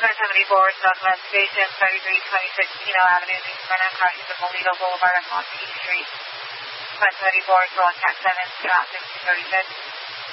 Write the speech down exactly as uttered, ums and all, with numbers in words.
ten seventy-four, Southwest Station, thirty-three twenty-six Keno Avenue, New Smyrna, crossing the Molino Boulevard on Monteith Street. ten seventy-four, contact seven, traffic two thirty-six.